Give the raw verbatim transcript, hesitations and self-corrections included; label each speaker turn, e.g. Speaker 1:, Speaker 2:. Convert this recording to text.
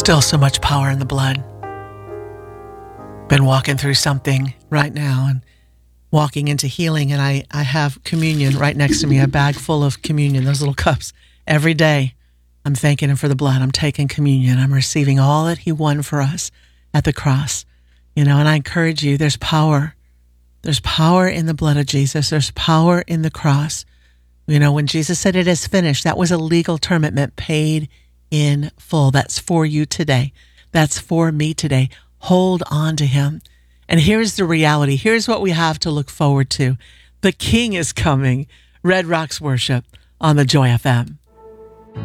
Speaker 1: Still so much power in the blood. Been walking through something right now and walking into healing, and I, I have communion right next to me, a bag full of communion, those little cups. Every day, I'm thanking him for the blood. I'm taking communion. I'm receiving all that he won for us at the cross. You know, and I encourage you, there's power. There's power in the blood of Jesus. There's power in the cross. You know, when Jesus said it is finished, that was a legal term. It meant paid in full. That's for you today. That's for me today. Hold on to him. And here's the reality. Here's what we have to look forward to. The King is coming. Red Rocks Worship on the Joy F M.